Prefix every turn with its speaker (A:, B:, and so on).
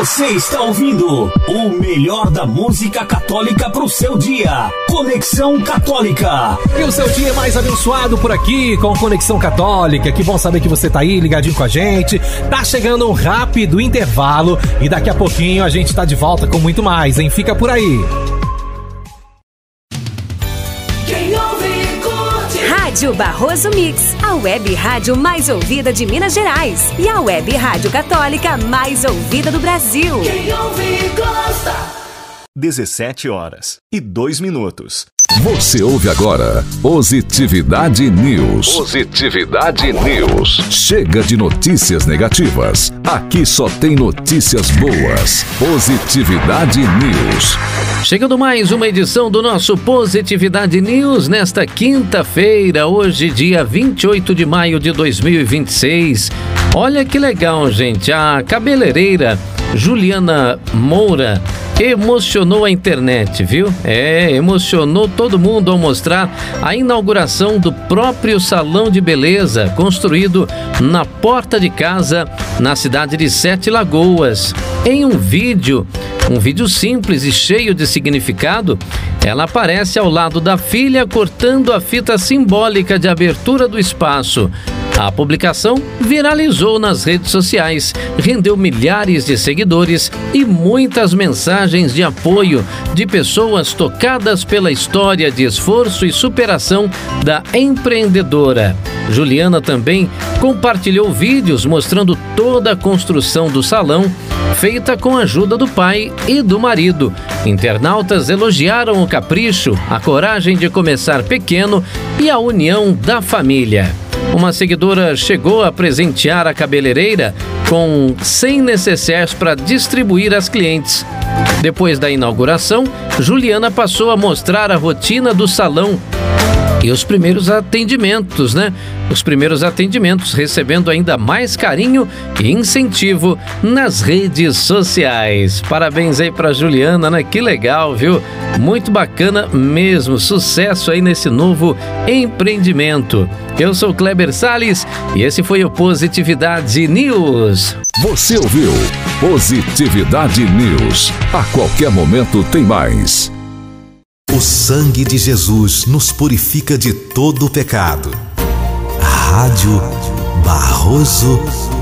A: Você está ouvindo o melhor da música católica pro seu dia. Conexão Católica.
B: E o seu dia é mais abençoado por aqui com Conexão Católica. Que bom saber que você tá aí ligadinho com a gente. Tá chegando um rápido intervalo e daqui a pouquinho a gente tá de volta com muito mais, hein? Fica por aí.
C: Rádio Barroso Mix, a web rádio mais ouvida de Minas Gerais e a web rádio católica mais ouvida do Brasil.
D: Quem ouve gosta.
E: 17h02.
F: Você ouve agora Positividade News. Positividade News. Chega de notícias negativas. Aqui só tem notícias boas. Positividade News.
G: Chegando mais uma edição do nosso Positividade News nesta quinta-feira, hoje dia 28 de maio de 2026. Olha que legal, gente. A cabeleireira Juliana Moura emocionou a internet, viu? Emocionou todo mundo ao mostrar a inauguração do próprio salão de beleza construído na porta de casa na cidade de Sete Lagoas. Em um vídeo simples e cheio de significado, ela aparece ao lado da filha cortando a fita simbólica de abertura do espaço. A publicação viralizou nas redes sociais, rendeu milhares de seguidores e muitas mensagens de apoio de pessoas tocadas pela história de esforço e superação da empreendedora. Juliana também compartilhou vídeos mostrando toda a construção do salão, feita com a ajuda do pai e do marido. Internautas elogiaram o capricho, a coragem de começar pequeno e a união da família. Uma seguidora chegou a presentear a cabeleireira com 100 necessaires para distribuir às clientes. Depois da inauguração, Juliana passou a mostrar a rotina do salão e os primeiros atendimentos, recebendo ainda mais carinho e incentivo nas redes sociais. Parabéns aí pra Juliana, né? Que legal, viu? Muito bacana mesmo. Sucesso aí nesse novo empreendimento. Eu sou Kleber Salles e esse foi o Positividade News.
F: Você ouviu Positividade News. A qualquer momento tem mais.
H: O sangue de Jesus nos purifica de todo o pecado. Rádio Barroso